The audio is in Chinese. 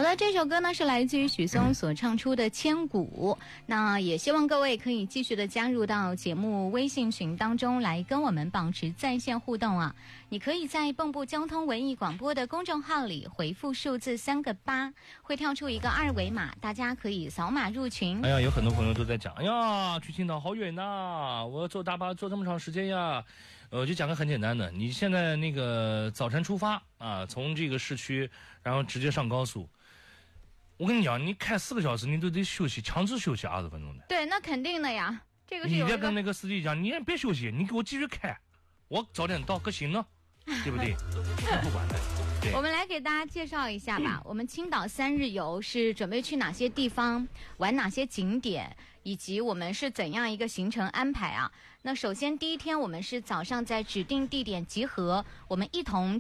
的，这首歌呢是来自于许嵩所唱出的《千古》。那也希望各位可以继续的加入到节目微信群当中来跟我们保持在线互动啊！你可以在蚌埠交通文艺广播的公众号里回复数字3个8，会跳出一个2维码，大家可以扫码入群。 哎呀，有很多朋友都在讲，哎呀，去青岛好远呐，我要坐大巴坐这么长时间呀。就讲个很简单的，你现在那个早晨出发啊，从这个市区，然后直接上高速。我跟你讲，你开4个小时，你都得休息，强制休息20分钟的。 对，那肯定的呀，这个是有一个。 你别跟那个司机讲，你也别休息，你给我继续开，我早点到，可行呢，对不对？不管的。 我们来给大家介绍一下吧。我们青岛3日游是准备去哪些地方，玩哪些景点，以及我们是怎样一个行程安排啊？那首先第一天我们是早上在指定地点集合，我们一同